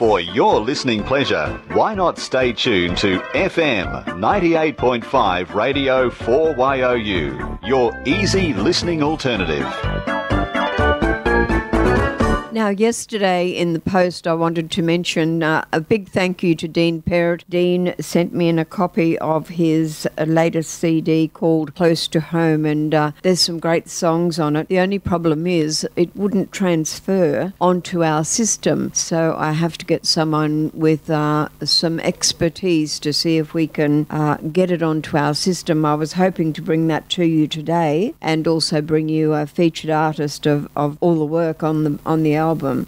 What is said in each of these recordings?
For your listening pleasure, why not stay tuned to FM 98.5 Radio 4YOU, your easy listening alternative. Now, yesterday in the post, I wanted to mention a big thank you to Dean Perrott. Dean sent me in a copy of his latest CD called Close to Home, and there's some great songs on it. The only problem is it wouldn't transfer onto our system, so I have to get someone with some expertise to see if we can get it onto our system. I was hoping to bring that to you today and also bring you a featured artist of all the work on the album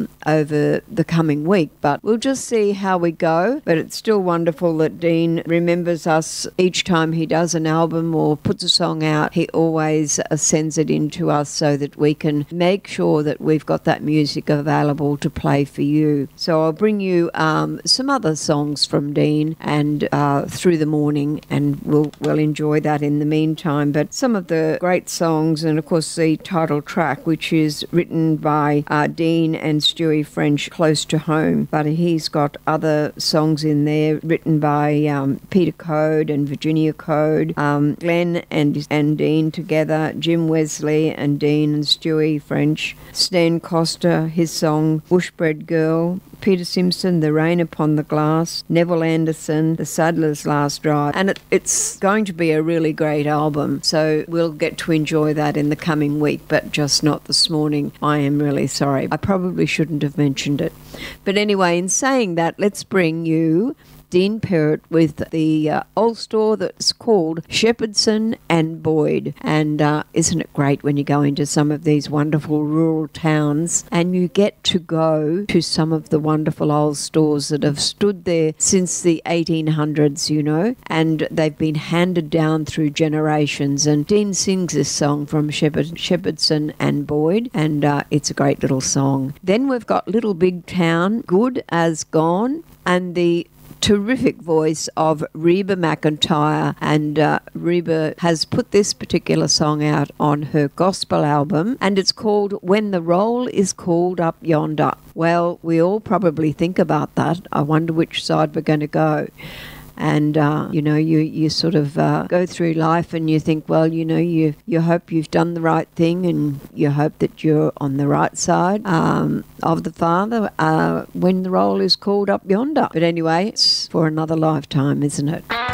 over the coming week, but we'll just see how we go. But it's still wonderful that Dean remembers us each time he does an album or puts a song out. He always sends it in to us so that we can make sure that we've got that music available to play for you. So I'll bring you some other songs from Dean and through the morning, and we'll enjoy that in the meantime. But some of the great songs, and of course the title track, which is written by Dean and Stewie French, Close to Home, but he's got other songs in there written by Peter Code and Virginia Code, Glenn and Dean together, Jim Wesley and Dean and Stewie French, Stan Costa, his song Bushbred Girl, Peter Simpson, The Rain Upon the Glass, Neville Anderson, The Saddler's Last Ride, and it's going to be a really great album, so we'll get to enjoy that in the coming week, but just not this morning. I am really sorry. I probably shouldn't have mentioned it. But anyway, in saying that, let's bring you Dean Perrott with the old store that's called Shepherdson and Boyd. And isn't it great when you go into some of these wonderful rural towns and you get to go to some of the wonderful old stores that have stood there since the 1800s, you know, and they've been handed down through generations. And Dean sings this song from Shepherdson and Boyd, and it's a great little song. Then we've got Little Big Town, Good as Gone, and the terrific voice of Reba McEntire, and Reba has put this particular song out on her gospel album, and it's called When the Roll is Called Up Yonder. Well, we all probably think about that. I wonder which side we're going to go. And, you know, you sort of go through life and you think, well, you know, you hope you've done the right thing and you hope that you're on the right side of the Father when the roll is called up yonder. But anyway, it's for another lifetime, isn't it?